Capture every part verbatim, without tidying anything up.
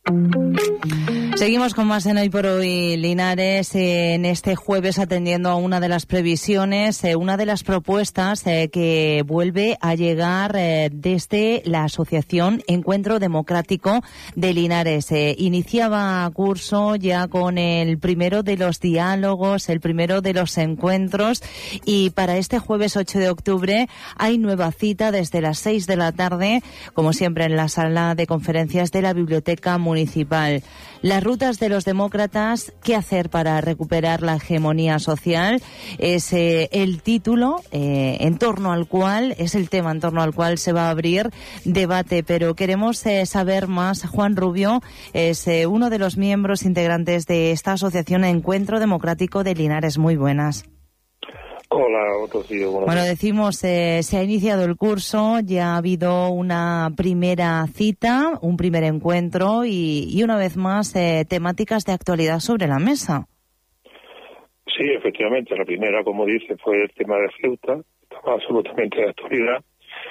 Seguimos con más en Hoy por Hoy Linares, eh, en este jueves atendiendo a una de las previsiones, eh, una de las propuestas eh, que vuelve a llegar eh, desde la Asociación Encuentro Democrático de Linares. Eh, iniciaba curso ya con el primero de los diálogos, el primero de los encuentros, y para este jueves ocho de octubre hay nueva cita desde las seis de la tarde, como siempre en la sala de conferencias de la Biblioteca Municipal. Las rutas de los demócratas, ¿qué hacer para recuperar la hegemonía social? Es eh, el título eh, en torno al cual, es el tema en torno al cual se va a abrir debate, pero queremos eh, saber más. Juan Rubio es eh, uno de los miembros integrantes de esta asociación Encuentro Democrático de Linares. Muy buenas. Hola, Rocío. Bueno, decimos, eh, se ha iniciado el curso, ya ha habido una primera cita, un primer encuentro y, y una vez más eh, temáticas de actualidad sobre la mesa. Sí, efectivamente, la primera, como dice, fue el tema de Ceuta, estaba absolutamente de actualidad.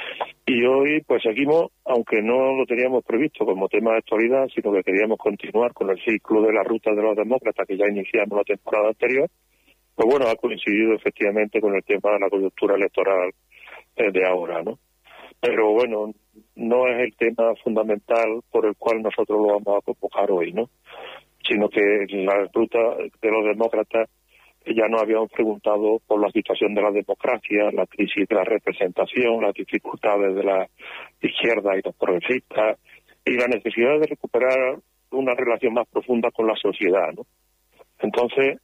Y hoy, pues seguimos, aunque no lo teníamos previsto como tema de actualidad, sino que queríamos continuar con el ciclo de la ruta de los demócratas que ya iniciamos la temporada anterior. Pues bueno, ha coincidido efectivamente con el tema de la coyuntura electoral eh, de ahora, ¿no? Pero bueno, no es el tema fundamental por el cual nosotros lo vamos a convocar hoy, ¿no? Sino que la ruta de los demócratas ya nos habíamos preguntado por la situación de la democracia, la crisis de la representación, las dificultades de la izquierda y los progresistas y la necesidad de recuperar una relación más profunda con la sociedad, ¿no? Entonces,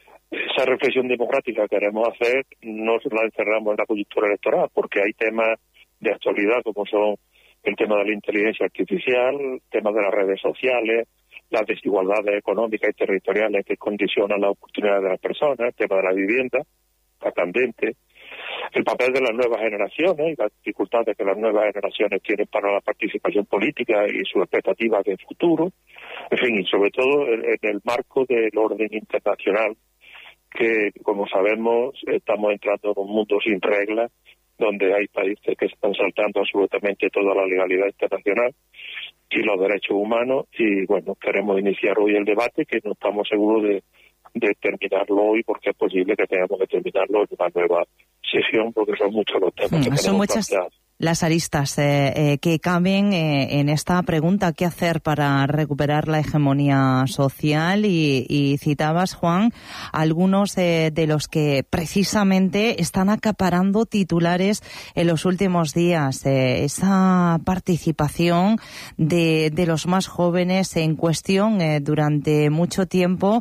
esa reflexión democrática que queremos hacer no la encerramos en la coyuntura electoral, porque hay temas de actualidad como son el tema de la inteligencia artificial, el tema de las redes sociales, las desigualdades económicas y territoriales que condicionan las oportunidades de las personas, el tema de la vivienda, la candente, el papel de las nuevas generaciones y las dificultades que las nuevas generaciones tienen para la participación política y sus expectativas de futuro, en fin, y sobre todo en, en el marco del orden internacional, que, como sabemos, estamos entrando en un mundo sin reglas, donde hay países que están saltando absolutamente toda la legalidad internacional y los derechos humanos. Y bueno, queremos iniciar hoy el debate, que no estamos seguros de, de terminarlo hoy, porque es posible que tengamos que terminarlo en una nueva sesión, porque son muchos los temas mm, que son muchas planteados. Las aristas eh, eh, que caben eh, en esta pregunta, ¿qué hacer para recuperar la hegemonía social? Y, y citabas, Juan, algunos eh, de los que precisamente están acaparando titulares en los últimos días. Eh, esa participación de, de los más jóvenes en cuestión eh, durante mucho tiempo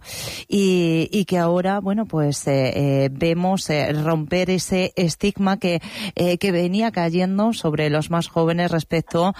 y, y que ahora, bueno, pues eh, eh, vemos eh, romper ese estigma que, eh, que venía cayendo sobre los más jóvenes respecto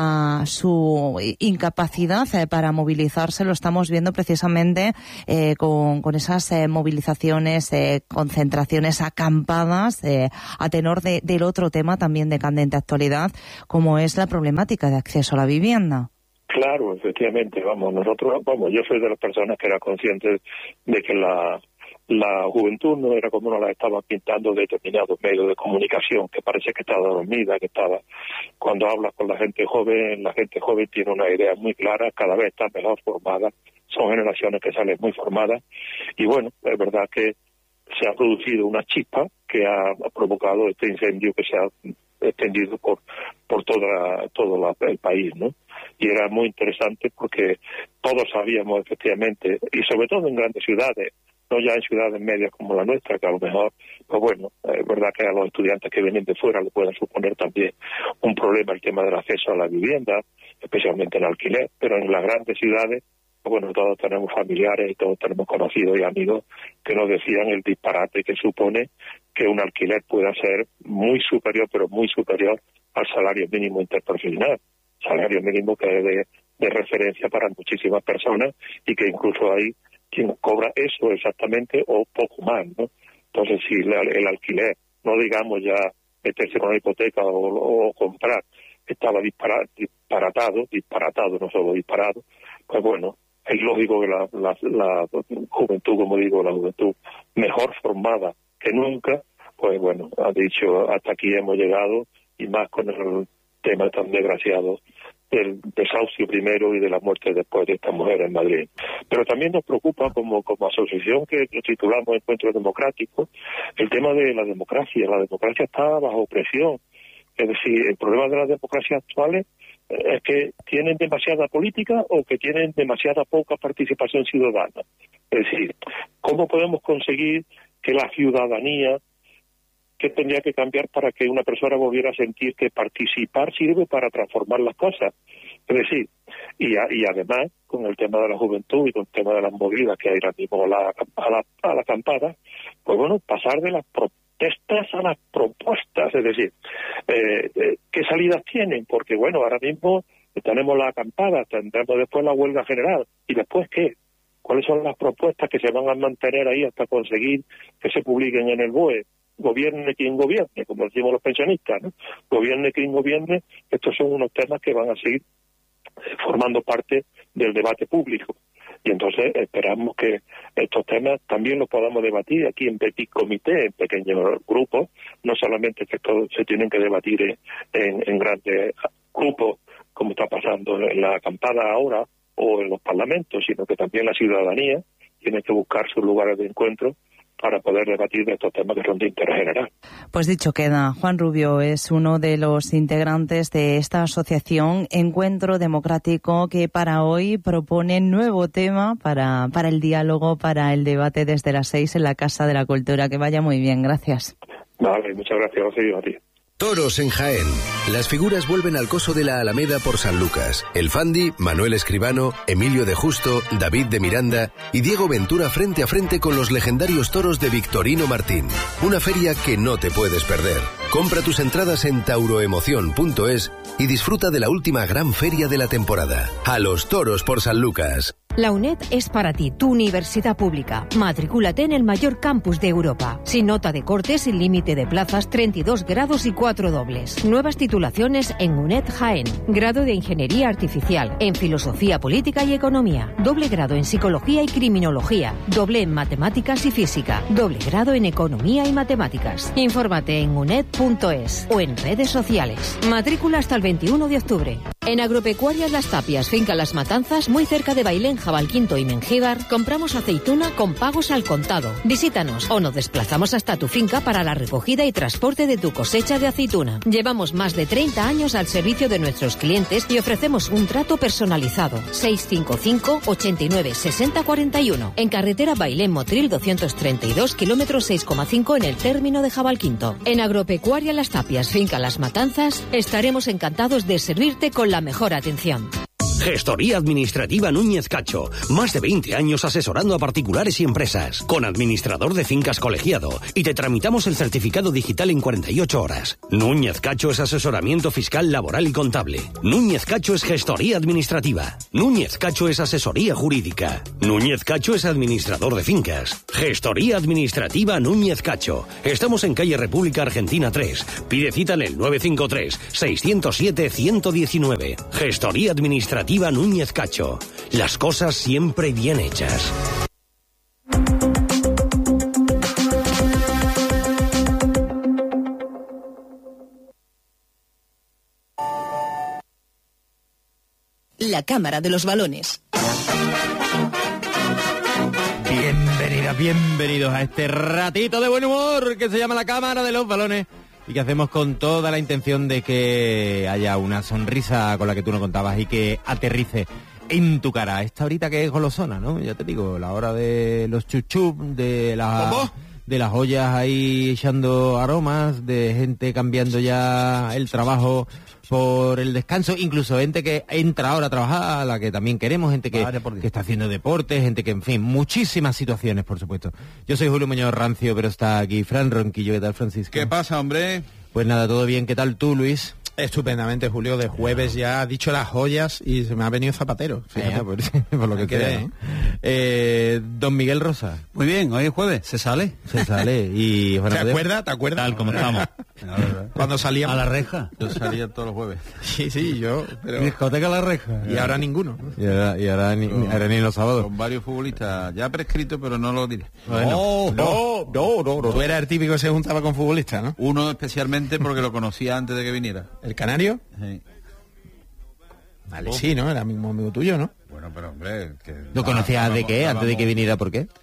a su incapacidad eh, para movilizarse. Lo estamos viendo precisamente eh, con, con esas eh, movilizaciones, eh, concentraciones acampadas eh, a tenor de, del otro tema también de candente actualidad, como es la problemática de acceso a la vivienda. Claro, efectivamente, vamos, nosotros, vamos, yo soy de las personas que era consciente de que la La juventud no era como nos la estaba pintando determinados medios de comunicación, que parece que estaba dormida, que estaba... Cuando hablas con la gente joven, la gente joven tiene una idea muy clara, cada vez está mejor formada, son generaciones que salen muy formadas, y bueno, es verdad que se ha producido una chispa que ha provocado este incendio que se ha extendido por por toda todo la, el país, ¿no? Y era muy interesante porque todos sabíamos efectivamente, y sobre todo en grandes ciudades, no ya en ciudades medias como la nuestra, que a lo mejor, pues bueno, es verdad que a los estudiantes que vienen de fuera le pueden suponer también un problema el tema del acceso a la vivienda, especialmente el alquiler, pero en las grandes ciudades, pues bueno, todos tenemos familiares y todos tenemos conocidos y amigos que nos decían el disparate que supone que un alquiler pueda ser muy superior, pero muy superior al salario mínimo interprofesional, salario mínimo que es de, de referencia para muchísimas personas y que incluso hay quien cobra eso exactamente o poco más, ¿no? Entonces, si la, el alquiler, no digamos ya meterse con una hipoteca o, o comprar, estaba dispara, disparatado, disparatado, no solo disparado, pues bueno, es lógico que la, la, la juventud, como digo, la juventud mejor formada que nunca, pues bueno, ha dicho, hasta aquí hemos llegado, y más con el tema tan desgraciado del desahucio primero y de la muerte después de esta mujer en Madrid. Pero también nos preocupa, como, como asociación que titulamos Encuentro Democrático, el tema de la democracia. La democracia está bajo presión. Es decir, el problema de las democracias actuales es que tienen demasiada política o que tienen demasiada poca participación ciudadana. Es decir, ¿cómo podemos conseguir que la ciudadanía, que tendría que cambiar para que una persona volviera a sentir que participar sirve para transformar las cosas? Es decir, y, a, y además, con el tema de la juventud y con el tema de las movidas que hay ahora mismo a la, a la, a la acampada, pues bueno, pasar de las protestas a las propuestas, es decir, eh, eh, ¿qué salidas tienen? Porque bueno, ahora mismo tenemos la acampada, tendremos después la huelga general, ¿y después qué? ¿Cuáles son las propuestas que se van a mantener ahí hasta conseguir que se publiquen en el B O E? Gobierne quien gobierne, como decimos los pensionistas, ¿no? Gobierne quien gobierne, estos son unos temas que van a seguir formando parte del debate público. Y entonces esperamos que estos temas también los podamos debatir aquí en petit comité, en pequeños grupos, no solamente que todos se tienen que debatir en, en, en grandes grupos, como está pasando en la acampada ahora o en los parlamentos, sino que también la ciudadanía tiene que buscar sus lugares de encuentro para poder debatir de estos temas que son de interés general. Pues dicho queda. Juan Rubio es uno de los integrantes de esta asociación Encuentro Democrático, que para hoy propone nuevo tema para, para el diálogo, para el debate desde las seis en la Casa de la Cultura. Que vaya muy bien, gracias. Vale, muchas gracias, Rocío, a ti. Toros en Jaén. Las figuras vuelven al coso de la Alameda por San Lucas. El Fandi, Manuel Escribano, Emilio de Justo, David de Miranda y Diego Ventura frente a frente con los legendarios toros de Victorino Martín. Una feria que no te puedes perder. Compra tus entradas en tauroemoción punto es y disfruta de la última gran feria de la temporada. A los toros por San Lucas. La UNED es para ti, tu universidad pública. Matricúlate en el mayor campus de Europa. Sin nota de corte, sin límite de plazas, treinta y dos grados y cuatro dobles. Nuevas titulaciones en UNED Jaén. Grado de Ingeniería Artificial, en Filosofía Política y Economía. Doble grado en Psicología y Criminología. Doble en Matemáticas y Física. Doble grado en Economía y Matemáticas. Infórmate en uned punto es o en redes sociales. Matrícula hasta el veintiuno de octubre. En Agropecuarias Las Tapias, finca Las Matanzas, muy cerca de Bailén, Jabalquinto y Mengíbar, compramos aceituna con pagos al contado. Visítanos o nos desplazamos hasta tu finca para la recogida y transporte de tu cosecha de aceituna. Llevamos más de treinta años al servicio de nuestros clientes y ofrecemos un trato personalizado. seis cinco cinco, ochenta y nueve, sesenta, cuarenta y uno. En carretera Bailén-Motril doscientos treinta y dos, kilómetro seis coma cinco en el término de Jabalquinto. En Agropecuaria Las Tapias, finca Las Matanzas, estaremos encantados de servirte con la mejor atención. Gestoría Administrativa Núñez Cacho. Más de veinte años asesorando a particulares y empresas. Con administrador de fincas colegiado. Y te tramitamos el certificado digital en cuarenta y ocho horas. Núñez Cacho es asesoramiento fiscal, laboral y contable. Núñez Cacho es gestoría administrativa. Núñez Cacho es asesoría jurídica. Núñez Cacho es administrador de fincas. Gestoría Administrativa Núñez Cacho. Estamos en calle República Argentina tres. Pide cita en el nueve cinco tres, seis cero siete, uno uno nueve. Gestoría Administrativa Núñez Cacho. Las cosas siempre bien hechas. La Cámara de los Balones. Bienvenidas, bienvenidos a este ratito de buen humor que se llama La Cámara de los Balones y que hacemos con toda la intención de que haya una sonrisa con la que tú nos contabas y que aterrice en tu cara. Esta horita que es golosona, ¿no? Ya te digo, la hora de los chuchup, de las de las ollas ahí echando aromas, de gente cambiando ya el trabajo por el descanso, incluso gente que entra ahora a trabajar, a la que también queremos, gente que, vale, que está haciendo deporte, gente que, en fin, muchísimas situaciones, por supuesto. Yo soy Julio Muñoz Rancio, pero está aquí Fran Ronquillo. ¿Qué tal, Francisco? ¿Qué pasa, hombre? Pues nada, todo bien. ¿Qué tal tú, Luis? Estupendamente, Julio. De jueves ya ha dicho las joyas y se me ha venido Zapatero. Fíjate, eh, por, por lo que sea, ¿no? eh, Don Miguel Rosa. Muy bien, hoy es jueves, se sale. Se sale y... Bueno, ¿te acuerdas? ¿Te acuerdas? Tal como estamos. Cuando salíamos... A la reja. Yo salía todos los jueves. Sí, sí, yo... Pero... Discoteca a la reja. Y ahora ninguno. Y ahora, y ahora, ni, con, ahora ni los sábados. Con varios futbolistas ya prescritos, pero no lo diré. Bueno, no, no, no, no. Tú eras el típico que se juntaba con futbolistas, ¿no? Uno especialmente porque lo conocía antes de que viniera. ¿El canario? Sí. Vale, oh. Sí, ¿no? Era mismo amigo tuyo, ¿no? Bueno, pero hombre... Que ¿Lo conocías de qué? Antes de que viniera, ¿por qué?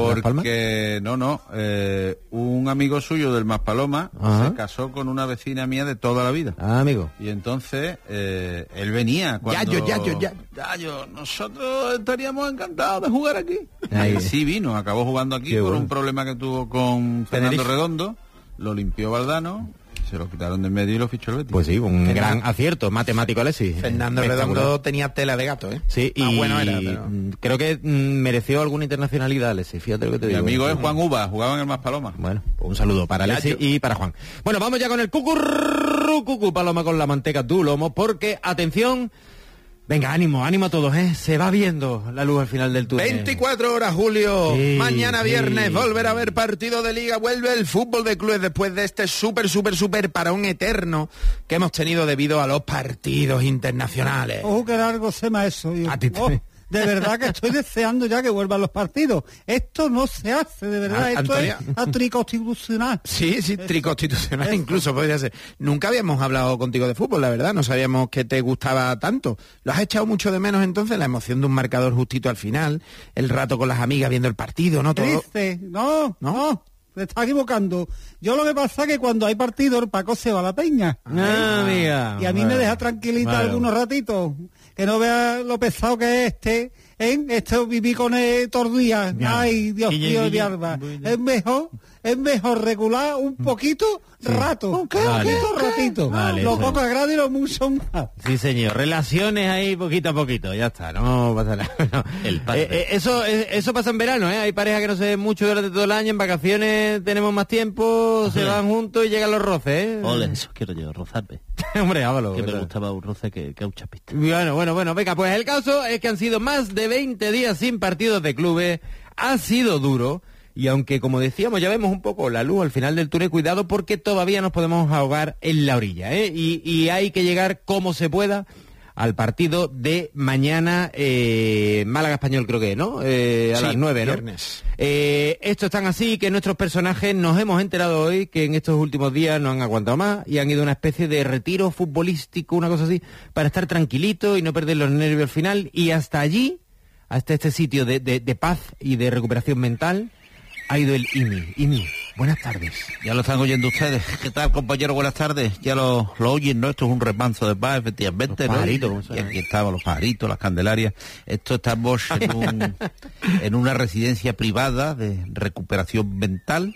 Porque, no, no, eh, un amigo suyo del Maspaloma Ajá. se casó con una vecina mía de toda la vida. Ah, amigo. Y entonces, eh, él venía cuando... Ya, yo, ya, yo, ya. Ya, yo, nosotros estaríamos encantados de jugar aquí. Ahí. Y sí vino, acabó jugando aquí Qué por bueno. un problema que tuvo con Fernando Tenerife. Redondo, lo limpió Valdano... Se lo quitaron del medio y lo fichó el Betis. Pues sí, un Fernando. gran acierto matemático, Alexis. Fernando Redondo tenía tela de gato, ¿eh? Sí, ah, y bueno era, pero... creo que mm, mereció alguna internacionalidad, Alexis. Fíjate lo que te Mi digo. Mi amigo es Juan Uva, jugaba en el Maspaloma. Bueno, pues un saludo para Alexis y para Juan. Bueno, vamos ya con el cucurru, cucu, paloma con la manteca tu lomo, porque, atención... Venga, ánimo, ánimo a todos, ¿eh? Se va viendo la luz al final del túnel. veinticuatro horas, Julio. Sí, Mañana viernes, sí. volver a ver partido de Liga. Vuelve el fútbol de clubes después de este súper, súper, súper parón eterno que hemos tenido debido a los partidos internacionales. Ojo que largo se me eso. Yo, a ti te... oh, de verdad que estoy deseando ya que vuelvan los partidos. Esto no se hace, de verdad. A, Esto Antonia. es triconstitucional. Sí, sí, triconstitucional Eso. incluso podría ser. Nunca habíamos hablado contigo de fútbol, la verdad. No sabíamos que te gustaba tanto. ¿Lo has echado mucho de menos entonces? La emoción de un marcador justito al final, el rato con las amigas viendo el partido, ¿no? ¿Qué Todo... dices? No, no. Se está equivocando. Yo lo que pasa es que cuando hay partido el Paco se va a la peña. Ah, amiga. Y a mí bueno. me deja tranquilita bueno. algunos ratitos. Que no vea lo pesado que es este, ¿eh? Este viví con él todos los días. Ya. Ay, Dios Guille, mío, Guille, de alma. Guille. Es mejor, es mejor regular un poquito sí. rato. Un Vale. poquito ratito. Vale, lo sí. poco es grande y lo mucho más. Sí, señor. Relaciones ahí poquito a poquito. Ya está, no pasa nada. No. El eh, eh, eso, eh, eso pasa en verano, ¿eh? Hay parejas que no se ven mucho durante todo el año. En vacaciones tenemos más tiempo, Ole. se van juntos y llegan los roces, ¿eh? Ole, eso quiero yo, rozarme. Hombre, hágalo. Que ¿verdad? me gustaba un roce que, que un chapista. Bueno, bueno, bueno. Venga, pues el caso es que han sido más de veinte días sin partidos de clubes. Ha sido duro. Y aunque, como decíamos, ya vemos un poco la luz al final del túnel, cuidado porque todavía nos podemos ahogar en la orilla, ¿eh? Y, y hay que llegar como se pueda al partido de mañana, eh, Málaga-Español creo que, ¿no? Eh, a sí, las nueve, ¿no? Viernes. Eh, esto es tan así que nuestros personajes nos hemos enterado hoy que en estos últimos días no han aguantado más y han ido a una especie de retiro futbolístico, una cosa así, para estar tranquilitos y no perder los nervios al final. Y hasta allí, hasta este sitio de, de, de paz y de recuperación mental, ha ido el I M I. I M I, buenas tardes. Ya lo están oyendo ustedes. ¿Qué tal, compañero? Buenas tardes. Ya lo, lo oyen, ¿no? Esto es un remanso de paz, efectivamente, los ¿no? pajaritos, Y aquí estamos, los pajaritos, las candelarias. Esto estamos en, un, en una residencia privada de recuperación mental.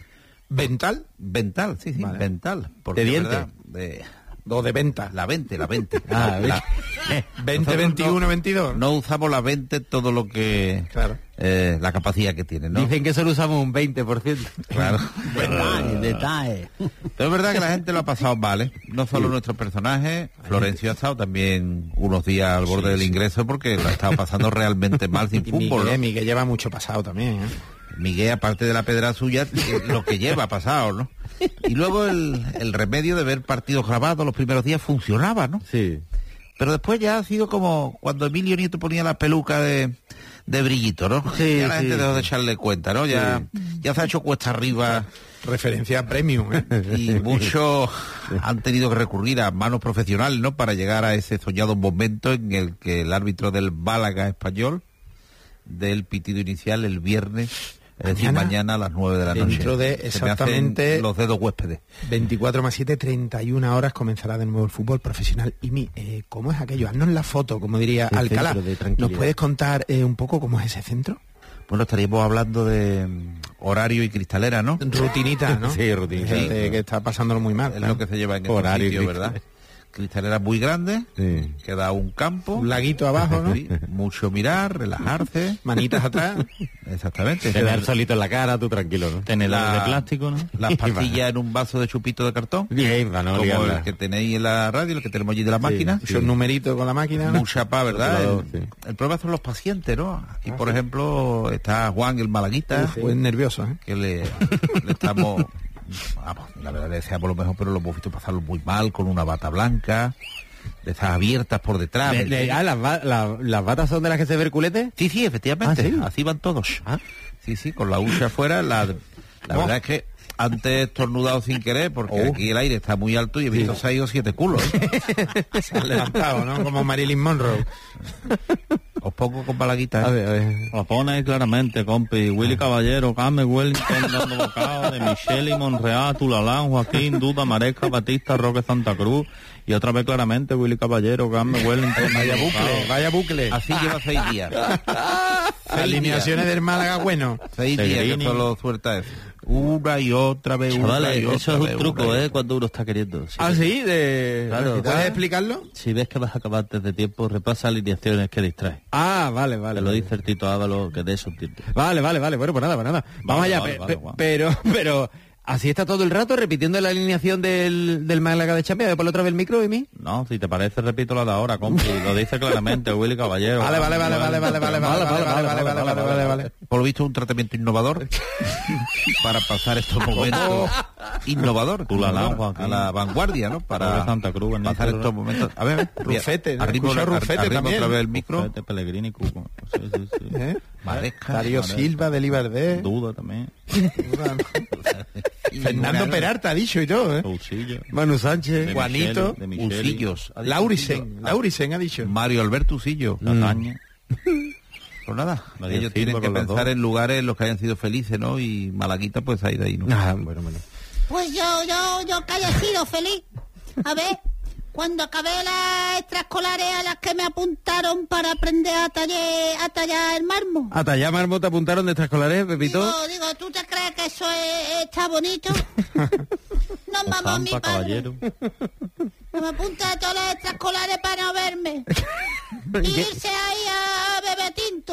¿Vental? Vental, sí, sí, Vale. vental. ¿De diente? ¿verdad? De... O de venta. La veinte, la veinte. Ah, la, veinte, veintiuno, veintidós. No usamos la veinte todo lo que... Claro. Eh, la capacidad que tiene, ¿no? Dicen que solo usamos un veinte por ciento. Claro. Detalle, detalle. Pero es verdad que la gente lo ha pasado mal, ¿eh? No solo sí. nuestros personajes. Florencio ha estado también unos días al borde sí, del sí. ingreso porque lo ha estado pasando realmente mal sin y fútbol. Miguel, ¿no? Miguel lleva mucho pasado también, ¿eh? Miguel, aparte de la pedra suya, lo que lleva pasado, ¿no? Y luego el, el remedio de ver partidos grabados los primeros días funcionaba, ¿no? Sí. Pero después ya ha sido como cuando Emilio Nieto ponía la peluca de, de brillito, ¿no? Sí, ya la gente sí, dejó sí. de echarle cuenta, ¿no? Ya, sí. ya se ha hecho cuesta arriba. Referencia premium, ¿eh? Y muchos han tenido que recurrir a manos profesionales, ¿no? Para llegar a ese soñado momento en el que el árbitro del Málaga español del pitido inicial el viernes, es decir, mañana a las nueve de la noche. Dentro de exactamente los dedos huéspedes. veinticuatro más siete, treinta y una horas comenzará de nuevo el fútbol profesional. Y mi, eh, ¿cómo es aquello? Haznos la foto, como diría el Alcalá. ¿Nos puedes contar eh, un poco cómo es ese centro? Bueno, estaríamos hablando de um, horario y cristalera, ¿no? Rutinita, ¿no? Sí, rutinita. Gente sí. que está pasándolo muy mal. Es ¿no? lo que se lleva en este Horario sitio, ¿verdad? Cristalera muy grande, sí. que da un campo. Un laguito abajo, ¿no? Sí, mucho mirar, relajarse. Manitas atrás. Exactamente. Tener solito en la cara, tú tranquilo, ¿no? Tener la, de plástico, ¿no? Las pastillas en un vaso de chupito de cartón. Bien, va, no, como liarla. el que tenéis en la radio, el que tenemos allí de la Sí, máquina. Esos numeritos con la máquina, ¿no? Mucha paz, ¿verdad? Lado, el, sí. el problema son los pacientes, ¿no? Aquí, Ah, por sí. ejemplo, está Juan, el malaguita, Fue nervioso, ¿eh? que le, le estamos... Vamos, la verdad le deseamos lo mejor, pero lo hemos visto pasarlo muy mal, con una bata blanca, de esas abiertas por detrás. De- de- ah, las, ba- la- ¿las batas son de las que se ve el culete? Sí, sí, efectivamente, ¿Ah, sí? así van todos. Ah. Sí, sí, con la hucha afuera, la, la Oh. verdad es que antes he estornudado sin querer, porque oh. aquí el aire está muy alto y he visto sí. seis o siete culos. Se han levantado, ¿no? Como Marilyn Monroe. Os pongo con balaguita. ¿eh? A ver, a ver. Lo pone ahí claramente, compi. Willy Caballero, Carmen Wellington, Dando Bocado, de Michelle y Monreal, Tulalán, Joaquín, Duda, Maresca, Batista, Roque Santa Cruz. Y otra vez claramente, Willy Caballero, Carmen Wellington. Vaya bucle, vaya bucle. Así lleva seis días. Alineaciones del Málaga, bueno. Seis días que solo suelta eso. Una y otra vez, una Chavales, y otra eso es un vez, truco, ¿eh? Cuando uno está queriendo. Si ¿Ah, ves, sí? De... Claro. ¿Puedes explicarlo? Si ves que vas a acabar antes de tiempo, repasa alineaciones que distrae. Ah, vale, vale. Te lo vale. dice el Tito Ávalo, que de eso entiende. Vale, vale, vale. Bueno, pues nada, pues nada. Vamos Vale, allá. vale, pe- vale, pe- vale. Pero, pero... Así está todo el rato, repitiendo la alineación del, del Málaga de Champions. ¿Por otra vez el micro, Emi? No, si te parece, repito la de ahora, compi. Lo dice claramente Willy Caballero. Vale, vale, vale, vale, vale, vale, vale, vale, vale, vale, vale, vale, vale, vale. Por lo visto un tratamiento innovador para pasar estos momentos innovador Tú la innovador, lanzas aquí. a la vanguardia, ¿no? Para Santa Cruz, en pasar Níger, estos momentos. A ver, Rufete, ¿no? arriba, Escucha Rufete arriba también. otra vez el micro. Rufete, Pellegrini, Cuco. Sí, sí, sí. ¿Eh? Maresca, Darío Maresca. Silva, de Libardé. Duda también. Fernando Peralta ha dicho y todo, ¿eh? Usillo. Manu Sánchez. De Juanito. Micheli, de Micheli. Usillos. Ha dicho Laurisen. Usillo. Laurisen ha dicho. Mario Alberto Usillo. La Taña. Pues nada, María ellos Silva tienen que con los pensar dos. en lugares en los que hayan sido felices, ¿no? Y Malaguita pues ha ido ahí, ¿no? Ah, bueno, bueno. Pues yo, yo, yo que haya sido feliz. A ver, cuando acabé las extraescolares a las que me apuntaron para aprender a tallar, a tallar el mármol. A tallar mármol te apuntaron de extraescolares, Pepito. Digo, digo, ¿tú te crees que eso es- está bonito? No, mamá, mi Zampa, padre. caballero. Que me apunta a todas las extraescolares para no verme. Y irse ahí a beber tinto.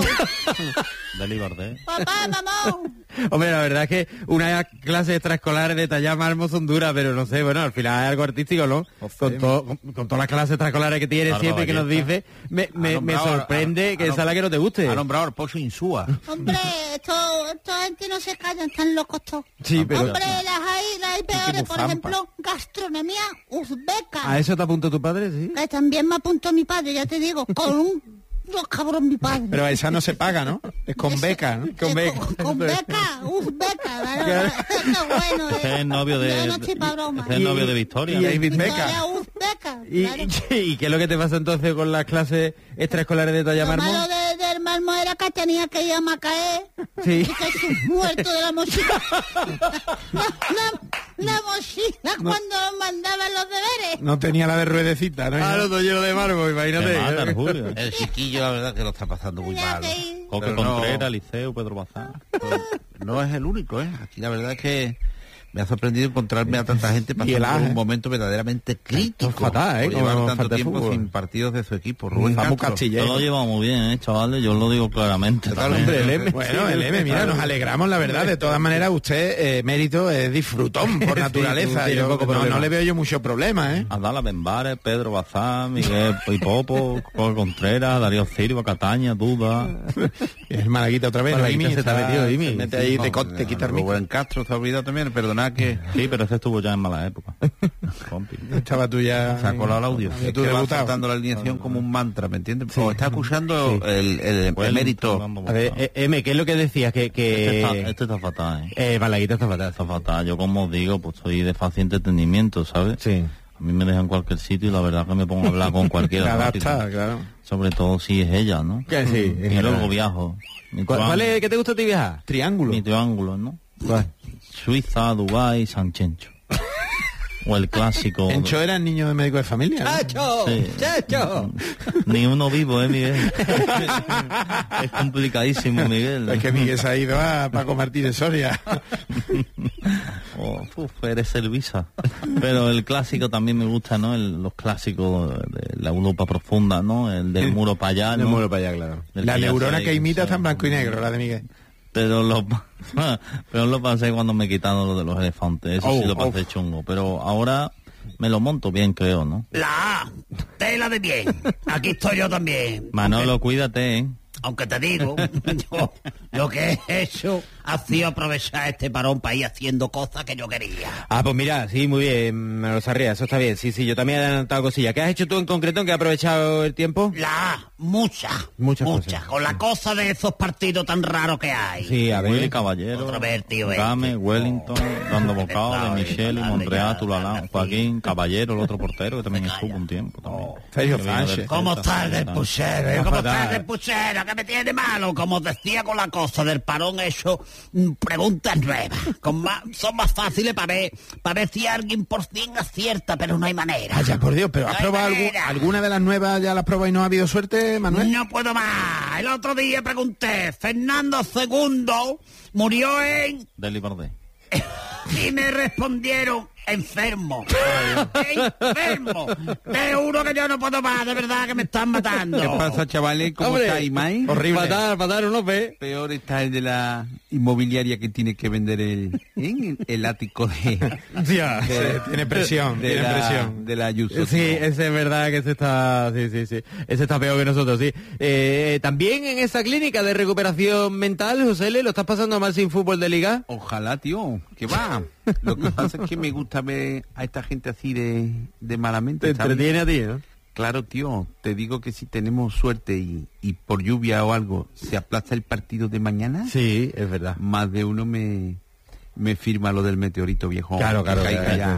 De Libardé. Papá, mamá. Hombre, la verdad es que una clase extraescolar de tallar mármol son duras, pero no sé, bueno, al final es algo artístico, ¿no? Con, todo, con, con todas las clases extraescolares que tienes Claro, siempre que nos ballesta. dice, me, me, me nombrado- sorprende ha- que ha esa es la que no te guste. Ha nombrado al Pozo Insúa. Hombre, esto, esta gente no se callan, están locos todos. Sí, pero... Hombre, las hay, las hay peores, por Zampa. ejemplo, gastronomía uzbeca. ¿A eso te apuntó tu padre, sí? Que también me apuntó mi padre, ya te digo, con un... Los cabrón mi padre. Pero a esa no se paga, ¿no? Es con beca, ¿no? Con Eh, beca. Con, con beca, uzbeca. Claro. Qué bueno. Ese es el novio de... Yo no estoy pa' broma. Ese es el novio de Victoria. Y ¿no? David Beca. Victoria uzbeca. ¿Y, Claro. y, y qué es lo que te pasa entonces con las clases extraescolares de tallar Lo malo mármol? de, del mármol era que tenía que ir a Macaé. Sí. Y que su muerto de la mochila. la, la, la mochila cuando mandaban los deberes. No tenía la de ruedecita, ¿no? Ah, no, todo lleno de mármol, imagínate. Te matan, Julio. El chiquillo, la verdad, que lo está pasando muy Tenía mal. que ir. Coque Pero no- Contreras, Liceo, Pedro Bazán. No es el único, ¿eh? Aquí la verdad es que me ha sorprendido encontrarme a tanta gente Y pasando el por Aje. un momento verdaderamente crítico. Esto es fatal, ¿eh? Por llevar Como tanto falta de tiempo fútbol. sin partidos de su equipo. Rubén Estamos Castro. castilleros. Yo lo llevo muy bien, ¿eh, chavales? Yo lo digo claramente. Claro, también. hombre, el M. Bueno, el M, mira, nos alegramos, la verdad. De todas maneras, usted, eh, mérito, es disfrutón por Sí, naturaleza. tú tienes Yo poco no, problema. no le veo yo mucho problema, ¿eh? Adala Benbares, Pedro Bazán, Miguel Pipopo, Coque Contreras, Darío Silva, Cataña, Duda. El Malaguita otra vez, Malaguita Imi, se te ha metido, Imi. se mete ahí, te, co- te quita el micro. Rubén Castro se ha olvidado también, perdonad que... Sí, pero ese estuvo ya en mala época. Compi. Estaba tú ya... Se ha colado el audio. Ya Es tú que va debutado. saltando la alineación como un mantra, ¿me entiendes? O está escuchando el, el, el mérito. A ver, eh, M, ¿qué es lo que decías? Que... que... Este, está, este está fatal, ¿eh? Eh, Malaguita está fatal. Está fatal. Yo, como os digo, pues soy de fácil entretenimiento, ¿sabes? Sí. A mí me dejan en cualquier sitio y la verdad que me pongo a hablar con cualquiera. Te rápido. adapta, claro. Sobre todo si es ella, ¿no? Que sí, en Y general. luego viajo. Mi ¿Cuál, triángulo- cuál es, ¿Qué te gusta a ti viajar? Triángulo. Mi triángulo, ¿no? ¿Cuál? Suiza, Dubái, San Chencho. O el clásico. Encho era el niño de médico de familia, ¿no? ¡Chacho! Sí. ¡Chacho! Ni uno vivo, ¿eh, Miguel? Es complicadísimo, Miguel. Es que Miguel se ha ido a Paco Martínez Soria. Oh, uf, eres Servisa. Pero el clásico también me gusta, ¿no? El- los clásicos de la Europa profunda, ¿no? El del muro para allá, ¿no? No muero para allá, claro. Del La que ya neurona sabéis, que imita o está sea, en blanco y negro, la de Miguel. Pero lo, pero lo pasé cuando me quitaron lo de los elefantes. Eso Oh, sí lo pasé oh. chungo. Pero ahora me lo monto bien, creo, ¿no? La A, tela de bien. Aquí estoy yo también. Manolo, cuídate, ¿eh? Aunque te digo, yo, lo que he hecho ha sido aprovechar este parón para ir haciendo cosas que yo quería. Ah, pues mira, sí, muy bien, Manolo Sarria, eso está bien. Sí, sí, yo también he adelantado cosillas. ¿Qué has hecho tú en concreto en que has aprovechado el tiempo? La, muchas, muchas, muchas, cosas. con la cosa de esos partidos tan raros que hay. Sí, a ver. Willy Caballero, Game, Wellington, dando bocado de Michel y Monreal, Tulalán, Joaquín, Caballero, el otro portero que también estuvo un tiempo también. Sergio Sánchez. ¿Cómo está el del puchero? Eh? ¿Cómo está el del puchero? ¿Qué me tiene malo? Como decía con la cosa del parón hecho, preguntas nuevas. Con más, son más fáciles para ver, para ver si alguien por cien acierta, pero no hay manera. Vaya, por Dios, pero ¿has no probado algún, alguna de las nuevas, ya las has probado y no ha habido suerte, Manuel? No puedo más. El otro día pregunté, Fernando segundo murió en... Del Libardé. Y me respondieron, enfermo. Enfermo. Te juro que yo no puedo más, de verdad que me están matando. ¿Qué pasa, chavales? ¿Cómo Hombre, estáis, Mai? Horrible. Fatal, fatal, uno ve. Peor está el de la inmobiliaria que tiene que vender el, el, el ático de... Ya, de, tiene presión, de tiene la, presión. De la Ayuso. Sí, ese es verdad que ese está... Sí, sí, sí. Ese está peor que nosotros, sí. Eh, también en esa clínica de recuperación mental, José Le, ¿lo estás pasando mal sin fútbol de liga? Ojalá, tío, que va. Lo que pasa es que me gusta ver a esta gente así de, de malamente. Te entretiene a ti, ¿no? Claro, tío, te digo que si tenemos suerte y, y por lluvia o algo se aplaza el partido de mañana. Sí, es verdad. Más de uno me, me firma lo del meteorito viejo. Claro, claro. Que claro, ya.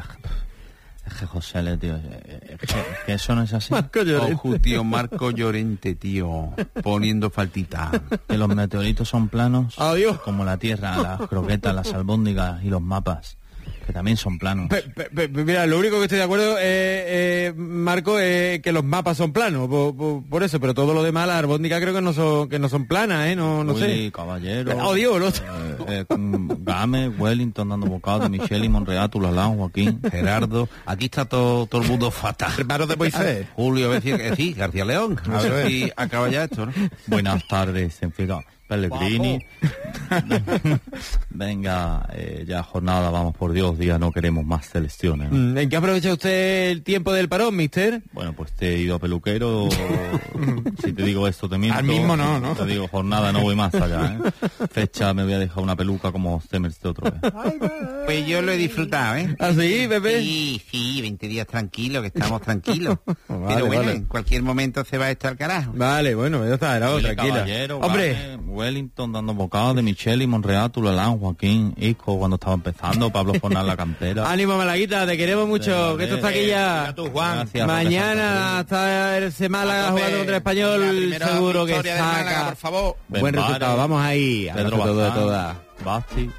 Es que José Le, tío, es que, que eso no es así. Marco Llorente. Ojo, tío, Marco Llorente, tío, poniendo faltita. Que los meteoritos son planos. Adiós. Como la Tierra, las croquetas, las albóndigas y los mapas, que también son planos. Pe, pe, pe, mira, lo único que estoy de acuerdo, eh, eh, Marco, es que los mapas son planos, por, por, por eso, pero todo lo demás, las albóndigas creo que no son que no son planas, ¿eh? No, no Willy, sé. Caballero. Oh, Dios, el otro. Eh, eh, Game, Wellington dando bocado de Michel y Monreal, Tulalán, Joaquín, Gerardo. Aquí está todo, todo el mundo fatal. Hermanos de Moisés. Julio, decía que sí, García León. A ver si acaba ya esto, ¿no? Buenas tardes, en fin, Pellegrini. Venga, eh, ya jornada, vamos por Dios, día no queremos más selecciones, ¿no? ¿En qué aprovecha usted el tiempo del parón, mister? Bueno, pues te he ido a peluquero. Si te digo esto te miento. Al mismo no, ¿no? Te digo jornada, no voy más allá, ¿eh? Fecha, me voy a dejar una peluca como usted me esté otro vez. Pues yo lo he disfrutado, ¿eh? ¿Ah, sí, Pepe? Sí, sí, veinte días tranquilos, que estamos tranquilos. Vale, Pero bueno, vale. en cualquier momento se va esto al carajo. Vale, bueno, ya está, era Willy tranquila. Caballero, Hombre, Game, Wellington dando bocados de Michel y Monreal, Tulalán, Joaquín, Isco cuando estaba empezando, Pablo Fornal la cantera. ánimo, Malaguita, te queremos mucho, De que esto está verdad. aquí ya. Eh, tú, Juan. Gracias, Mañana hasta el Málaga A tope. jugando contra el Español, La primera seguro que victoria de Málaga, saca por favor. buen Benvare, resultado. Vamos ahí, Pedro abrazo todo de Bazán, todas. Basti.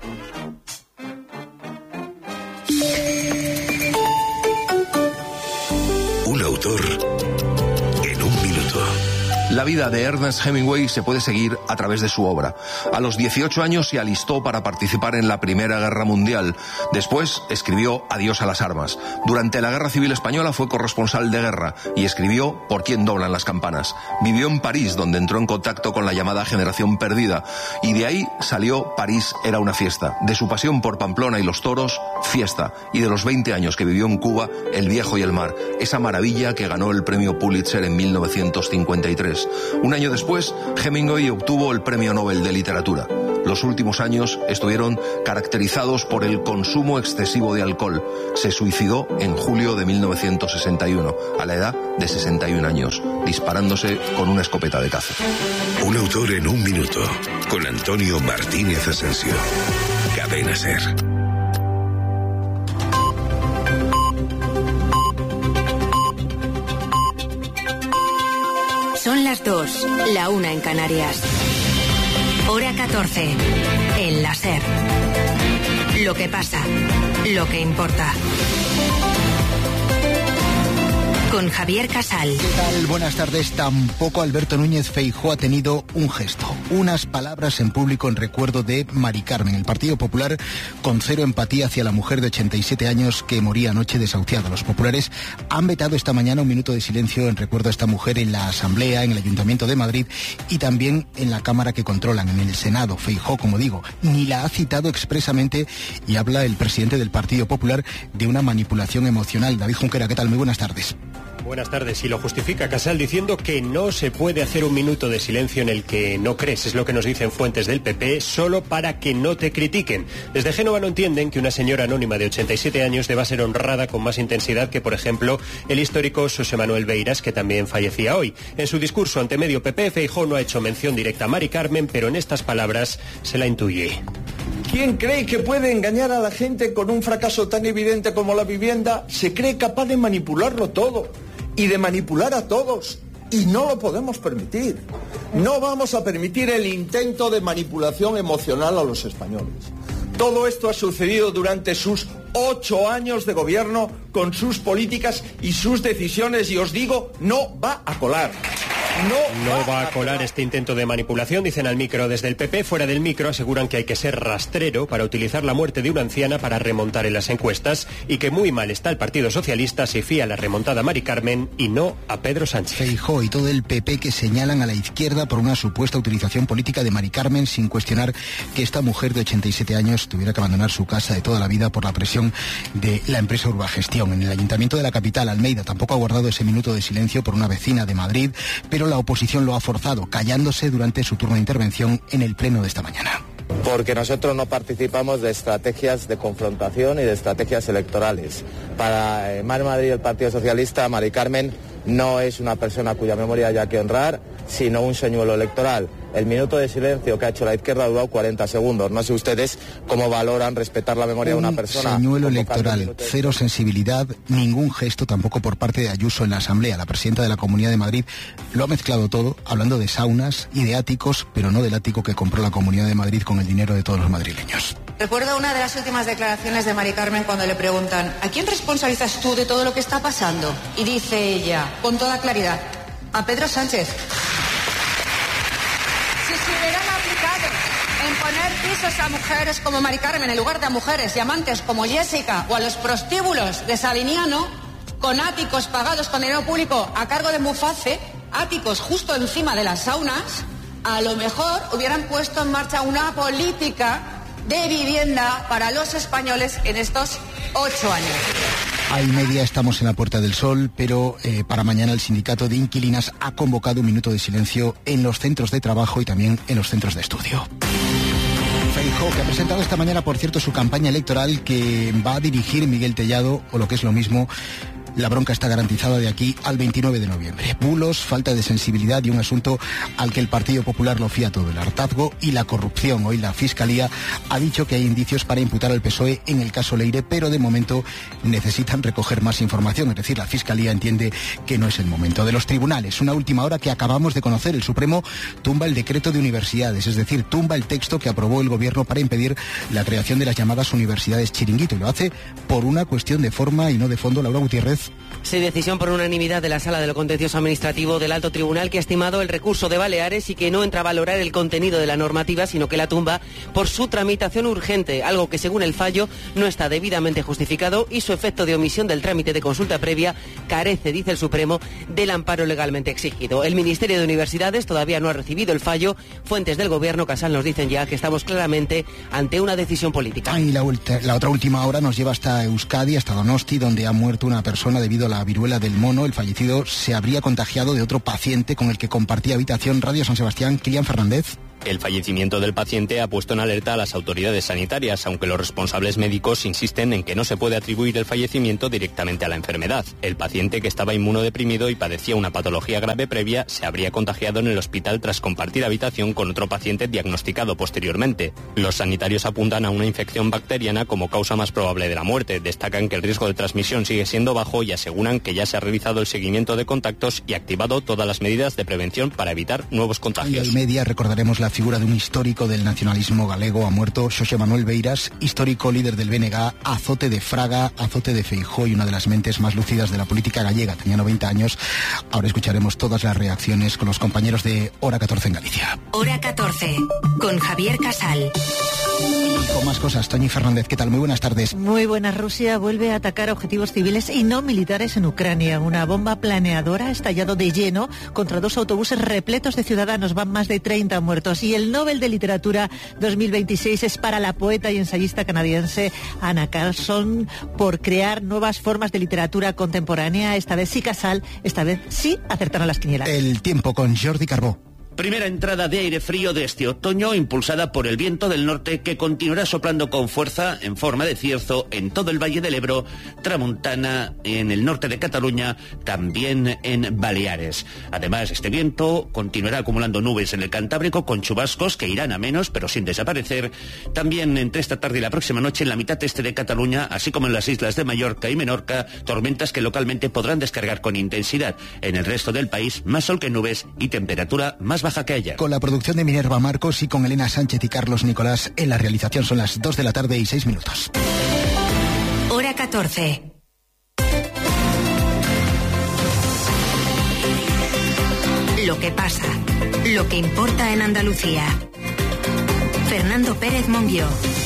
Un autor en un minuto. La vida de Ernest Hemingway se puede seguir a través de su obra. A los dieciocho años se alistó para participar en la Primera Guerra Mundial. Después escribió Adiós a las armas. Durante la Guerra Civil Española fue corresponsal de guerra y escribió Por quién doblan las campanas. Vivió en París, donde entró en contacto con la llamada generación perdida. Y de ahí salió París era una fiesta. De su pasión por Pamplona y los toros, fiesta. Y de los veinte años que vivió en Cuba, El viejo y el mar. Esa maravilla que ganó el premio Pulitzer en mil novecientos cincuenta y tres. Un año después, Hemingway obtuvo el Premio Nobel de Literatura. Los últimos años estuvieron caracterizados por el consumo excesivo de alcohol. Se suicidó en julio de mil novecientos sesenta y uno, a la edad de sesenta y un años, disparándose con una escopeta de caza. Un autor en un minuto, con Antonio Martínez Asensio. Cadena SER. Son las dos, la una en Canarias. Hora catorce, en la SER. Lo que pasa, lo que importa. Con Javier Casal. ¿Qué tal? Buenas tardes. Tampoco Alberto Núñez Feijóo ha tenido un gesto, unas palabras en público en recuerdo de Mari Carmen. El Partido Popular con cero empatía hacia la mujer de ochenta y siete años que moría anoche desahuciada. Los populares han vetado esta mañana un minuto de silencio en recuerdo a esta mujer en la Asamblea, en el Ayuntamiento de Madrid y también en la Cámara que controlan, en el Senado. Feijóo, como digo, ni la ha citado expresamente y habla el presidente del Partido Popular de una manipulación emocional. David Junquera, ¿qué tal? Muy buenas tardes. Buenas tardes. Y lo justifica Casal diciendo que no se puede hacer un minuto de silencio en el que no crees. Es lo que nos dicen fuentes del P P, solo para que no te critiquen. Desde Génova no entienden que una señora anónima de ochenta y siete años deba ser honrada con más intensidad que, por ejemplo, el histórico José Manuel Beiras, que también fallecía hoy. En su discurso ante medio P P, Feijóo no ha hecho mención directa a Mari Carmen, pero en estas palabras se la intuye. ¿Quién cree que puede engañar a la gente con un fracaso tan evidente como la vivienda? Se cree capaz de manipularlo todo y de manipular a todos. Y no lo podemos permitir. No vamos a permitir el intento de manipulación emocional a los españoles. Todo esto ha sucedido durante sus ocho años de gobierno con sus políticas y sus decisiones y os digo, no va a colar. No, no va a colar este intento de manipulación, dicen al micro desde el P P. Fuera del micro aseguran que hay que ser rastrero para utilizar la muerte de una anciana para remontar en las encuestas y que muy mal está el Partido Socialista si fía la remontada a Mari Carmen y no a Pedro Sánchez. Feijóo y todo el P P que señalan a la izquierda por una supuesta utilización política de Mari Carmen sin cuestionar que esta mujer de ochenta y siete años tuviera que abandonar su casa de toda la vida por la presión de la empresa Urbagestión. En el Ayuntamiento de la capital, Almeida, tampoco ha guardado ese minuto de silencio por una vecina de Madrid, pero la oposición lo ha forzado, callándose durante su turno de intervención en el pleno de esta mañana. Porque nosotros no participamos de estrategias de confrontación y de estrategias electorales. Para eh, Mar Madrid y el Partido Socialista, Mari Carmen no es una persona cuya memoria haya que honrar, sino un señuelo electoral. El minuto de silencio que ha hecho la izquierda ha durado cuarenta segundos. No sé ustedes cómo valoran respetar la memoria un de una persona. Señuelo electoral, cero sensibilidad, ningún gesto tampoco por parte de Ayuso en la Asamblea. La presidenta de la Comunidad de Madrid lo ha mezclado todo, hablando de saunas y de áticos, pero no del ático que compró la Comunidad de Madrid con el dinero de todos los madrileños. Recuerdo una de las últimas declaraciones de Mari Carmen cuando le preguntan ¿a quién responsabilizas tú de todo lo que está pasando? Y dice ella, con toda claridad, a Pedro Sánchez. Si se hubieran aplicado en poner pisos a mujeres como Mari Carmen en lugar de a mujeres y amantes como Jessica o a los prostíbulos de Sabiniano, con áticos pagados con dinero público a cargo de Muface, áticos justo encima de las saunas, a lo mejor hubieran puesto en marcha una política de vivienda para los españoles en estos ocho años. A y media estamos en la Puerta del Sol, pero eh, para mañana el sindicato de inquilinas ha convocado un minuto de silencio en los centros de trabajo y también en los centros de estudio. Feijóo, que ha presentado esta mañana, por cierto, su campaña electoral que va a dirigir Miguel Tellado, o lo que es lo mismo, la bronca está garantizada de aquí al veintinueve de noviembre. Bulos, falta de sensibilidad y un asunto al que el Partido Popular lo fía todo, el hartazgo y la corrupción. Hoy la Fiscalía ha dicho que hay indicios para imputar al P S O E en el caso Leire, pero de momento necesitan recoger más información. Es decir, la Fiscalía entiende que no es el momento. De los tribunales, una última hora que acabamos de conocer. El Supremo tumba el decreto de universidades, es decir, tumba el texto que aprobó el Gobierno para impedir la creación de las llamadas universidades chiringuito. Y lo hace por una cuestión de forma y no de fondo. Laura Gutiérrez. Sí, decisión por unanimidad de la Sala de lo Contencioso Administrativo del Alto Tribunal, que ha estimado el recurso de Baleares y que no entra a valorar el contenido de la normativa, sino que la tumba por su tramitación urgente, algo que según el fallo no está debidamente justificado y su efecto de omisión del trámite de consulta previa carece, dice el Supremo, del amparo legalmente exigido. El Ministerio de Universidades todavía no ha recibido el fallo. Fuentes del Gobierno, Casal, nos dicen ya que estamos claramente ante una decisión política. Ah, y la, la otra última hora nos lleva hasta Euskadi, hasta Donosti, donde ha muerto una persona debido a la viruela del mono. El fallecido se habría contagiado de otro paciente con el que compartía habitación. Radio San Sebastián, Kilian Fernández. El fallecimiento del paciente ha puesto en alerta a las autoridades sanitarias, aunque los responsables médicos insisten en que no se puede atribuir el fallecimiento directamente a la enfermedad. El paciente, que estaba inmunodeprimido y padecía una patología grave previa, se habría contagiado en el hospital tras compartir habitación con otro paciente diagnosticado posteriormente. Los sanitarios apuntan a una infección bacteriana como causa más probable de la muerte. Destacan que el riesgo de transmisión sigue siendo bajo y aseguran que ya se ha realizado el seguimiento de contactos y activado todas las medidas de prevención para evitar nuevos contagios. Y media recordaremos la figura de un histórico del nacionalismo galego. Ha muerto José Manuel Beiras, histórico líder del B N G, azote de Fraga, azote de Feijóo y una de las mentes más lúcidas de la política gallega. Tenía noventa años. Ahora escucharemos todas las reacciones con los compañeros de Hora catorce en Galicia. Hora catorce, con Javier Casal. Y con más cosas, Toñi Fernández, ¿qué tal? Muy buenas tardes. Muy buenas. Rusia vuelve a atacar objetivos civiles y no militares en Ucrania. Una bomba planeadora ha estallado de lleno contra dos autobuses repletos de ciudadanos. Van más de treinta muertos. Y el Nobel de Literatura dos mil veintiséis es para la poeta y ensayista canadiense Anna Carlson por crear nuevas formas de literatura contemporánea. Esta vez sí Casal, esta vez sí acertaron las quinielas. El tiempo con Jordi Carbó. Primera entrada de aire frío de este otoño, impulsada por el viento del norte, que continuará soplando con fuerza en forma de cierzo en todo el Valle del Ebro, Tramuntana, en el norte de Cataluña, también en Baleares. Además, este viento continuará acumulando nubes en el Cantábrico con chubascos que irán a menos, pero sin desaparecer. También entre esta tarde y la próxima noche en la mitad este de Cataluña, así como en las islas de Mallorca y Menorca, tormentas que localmente podrán descargar con intensidad. En el resto del país, más sol que nubes y temperatura más baja que ayer. Con la producción de Minerva Marcos y con Elena Sánchez y Carlos Nicolás en la realización. Son las dos de la tarde y seis minutos. Hora catorce. Lo que pasa, lo que importa en Andalucía. Fernando Pérez Monguió.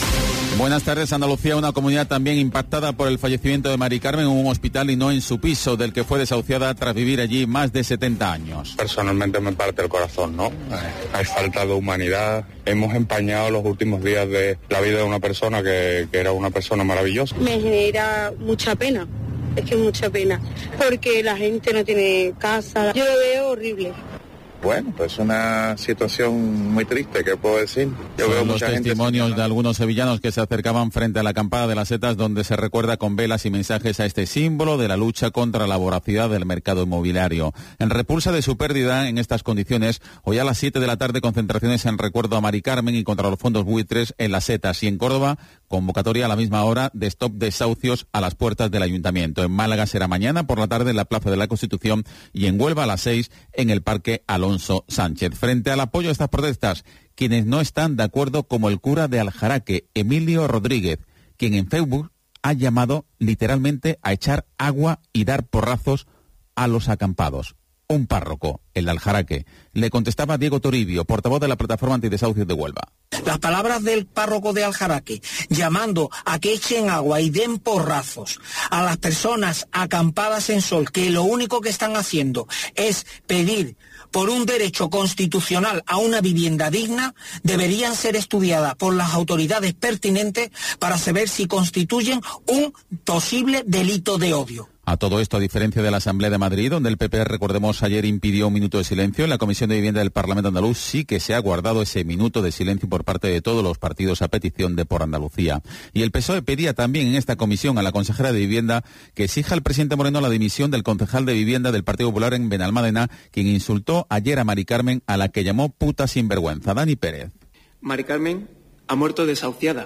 Buenas tardes. Andalucía, una comunidad también impactada por el fallecimiento de Mari Carmen en un hospital y no en su piso, del que fue desahuciada tras vivir allí más de setenta años. Personalmente me parte el corazón, ¿no? Hay falta de humanidad. Hemos empañado los últimos días de la vida de una persona que, que era una persona maravillosa. Me genera mucha pena, es que mucha pena, porque la gente no tiene casa. Yo lo veo horrible. Bueno, pues una situación muy triste, ¿qué puedo decir? Yo veo los testimonios de algunos sevillanos que se acercaban frente a la acampada de las Setas, donde se recuerda con velas y mensajes a este símbolo de la lucha contra la voracidad del mercado inmobiliario. En repulsa de su pérdida en estas condiciones, hoy a las siete de la tarde concentraciones en recuerdo a Mari Carmen y contra los fondos buitres en las Setas, y en Córdoba convocatoria a la misma hora de stop desahucios a las puertas del Ayuntamiento. En Málaga será mañana por la tarde en la Plaza de la Constitución y en Huelva a las seis en el Parque Alonso Sánchez. Frente al apoyo a estas protestas, quienes no están de acuerdo, como el cura de Aljaraque, Emilio Rodríguez, quien en Facebook ha llamado literalmente a echar agua y dar porrazos a los acampados. Un párroco, el de Aljaraque, le contestaba a Diego Toribio, portavoz de la Plataforma Antidesahucios de Huelva. Las palabras del párroco de Aljaraque, llamando a que echen agua y den porrazos a las personas acampadas en sol, que lo único que están haciendo es pedir por un derecho constitucional a una vivienda digna, deberían ser estudiadas por las autoridades pertinentes para saber si constituyen un posible delito de odio. A todo esto, a diferencia de la Asamblea de Madrid, donde el P P, recordemos, ayer impidió un minuto de silencio, en la Comisión de Vivienda del Parlamento Andaluz sí que se ha guardado ese minuto de silencio por parte de todos los partidos a petición de Por Andalucía. Y el P S O E pedía también en esta comisión a la consejera de Vivienda que exija al presidente Moreno la dimisión del concejal de Vivienda del Partido Popular en Benalmádena, quien insultó ayer a Mari Carmen, a la que llamó puta sinvergüenza. Dani Pérez. Mari Carmen ha muerto desahuciada,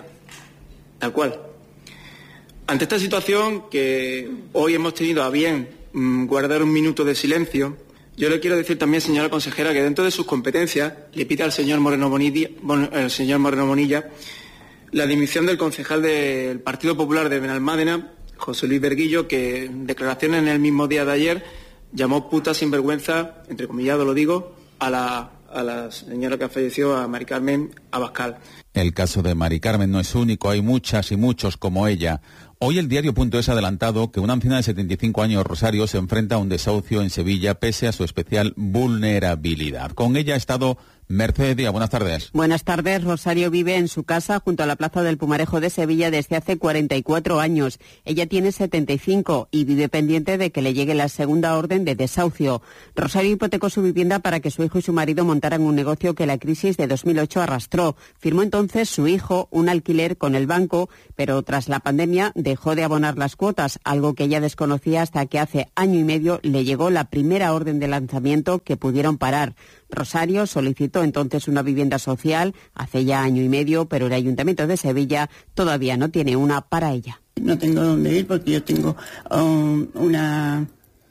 tal cual. Ante esta situación, que hoy hemos tenido a bien mmm, guardar un minuto de silencio, yo le quiero decir también, señora consejera, que dentro de sus competencias le pide al señor Moreno Bonilla, bon, el señor Moreno Bonilla la dimisión del concejal del Partido Popular de Benalmádena, José Luis Berguillo, que en declaraciones en el mismo día de ayer llamó puta sinvergüenza, entrecomillado lo digo, a la, a la señora que ha fallecido, a Mari Carmen Abascal. El caso de Mari Carmen no es único, hay muchas y muchos como ella. Hoy el diario.es ha adelantado que una anciana de setenta y cinco años, Rosario, se enfrenta a un desahucio en Sevilla pese a su especial vulnerabilidad. Con ella ha estado Mercedes Díaz. Buenas tardes. Buenas tardes. Rosario vive en su casa junto a la Plaza del Pumarejo de Sevilla desde hace cuarenta y cuatro años. Ella tiene setenta y cinco y vive pendiente de que le llegue la segunda orden de desahucio. Rosario hipotecó su vivienda para que su hijo y su marido montaran un negocio que la crisis de dos mil ocho arrastró. Firmó entonces su hijo un alquiler con el banco, pero tras la pandemia dejó de abonar las cuotas, algo que ella desconocía hasta que hace año y medio le llegó la primera orden de lanzamiento que pudieron parar. Rosario solicitó entonces una vivienda social hace ya año y medio, pero el Ayuntamiento de Sevilla todavía no tiene una para ella. No tengo dónde ir porque yo tengo um, una,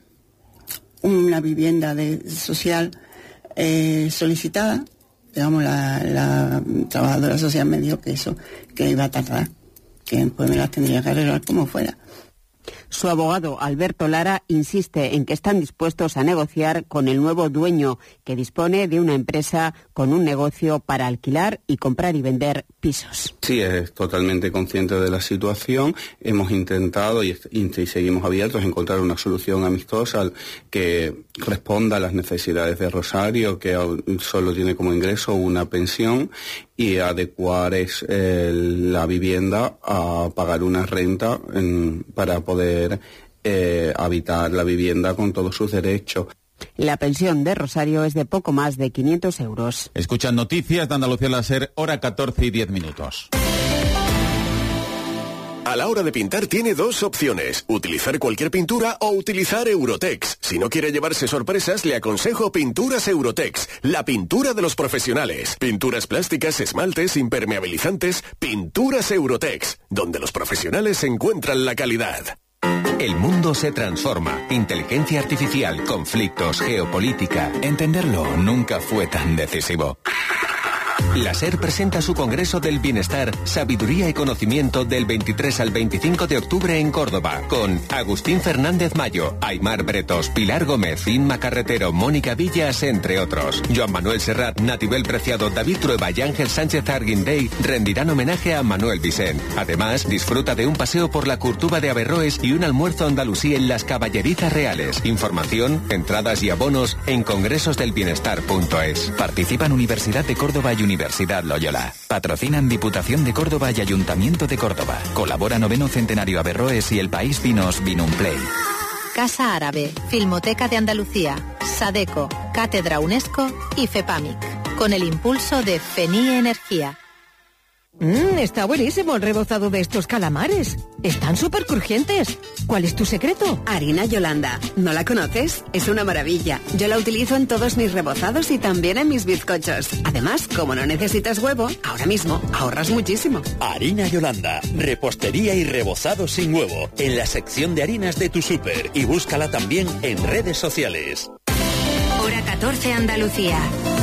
una vivienda de, social eh, solicitada. Digamos, la, la trabajadora social me dijo que eso, que iba a tardar, que pues me las tendría que arreglar como fuera. Su abogado, Alberto Lara, insiste en que están dispuestos a negociar con el nuevo dueño, que dispone de una empresa con un negocio para alquilar y comprar y vender pisos. Sí, es totalmente consciente de la situación. Hemos intentado y, y seguimos abiertos a encontrar una solución amistosa que responda a las necesidades de Rosario, que solo tiene como ingreso una pensión, y adecuar es, eh, la vivienda a pagar una renta en, para poder eh, habitar la vivienda con todos sus derechos. La pensión de Rosario es de poco más de quinientos euros. Escuchan noticias de Andalucía Láser, hora catorce y diez minutos. A la hora de pintar tiene dos opciones, utilizar cualquier pintura o utilizar Eurotex. Si no quiere llevarse sorpresas, le aconsejo Pinturas Eurotex, la pintura de los profesionales. Pinturas plásticas, esmaltes, impermeabilizantes, Pinturas Eurotex, donde los profesionales encuentran la calidad. El mundo se transforma. Inteligencia artificial, conflictos, geopolítica. Entenderlo nunca fue tan decisivo. La SER presenta su Congreso del Bienestar, Sabiduría y Conocimiento del veintitrés al veinticinco de octubre en Córdoba, con Agustín Fernández Mayo, Aymar Bretos, Pilar Gómez, Inma Carretero, Mónica Villas, entre otros. Joan Manuel Serrat, Natibel Preciado, David Trueba y Ángel Sánchez Arguindey rendirán homenaje a Manuel Vicent. Además, disfruta de un paseo por la Curtuba de Averroes y un almuerzo andalusí en las Caballerizas Reales. Información, entradas y abonos en congresos del bienestar punto es. Participan Universidad de Córdoba y Universidad Loyola. Patrocinan Diputación de Córdoba y Ayuntamiento de Córdoba. Colabora Noveno Centenario Averroes y El País Vinos Vinumplay. Casa Árabe, Filmoteca de Andalucía, Sadeco, Cátedra UNESCO y FEPAMIC. Con el impulso de FENI Energía. Mmm, está buenísimo el rebozado de estos calamares. Están súper crujientes. ¿Cuál es tu secreto? Harina Yolanda. ¿No la conoces? Es una maravilla. Yo la utilizo en todos mis rebozados y también en mis bizcochos. Además, como no necesitas huevo, ahora mismo ahorras muchísimo. Harina Yolanda. Repostería y rebozado sin huevo. En la sección de harinas de tu súper. Y búscala también en redes sociales. Hora catorce Andalucía.